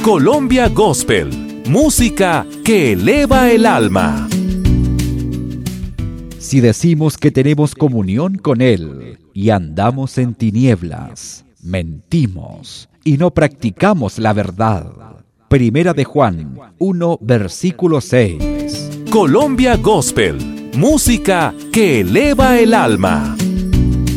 Colombia Gospel, música que eleva el alma. Si decimos que tenemos comunión con Él y andamos en tinieblas, mentimos y no practicamos la verdad. Primera de Juan 1, versículo 6. Colombia Gospel, música que eleva el alma.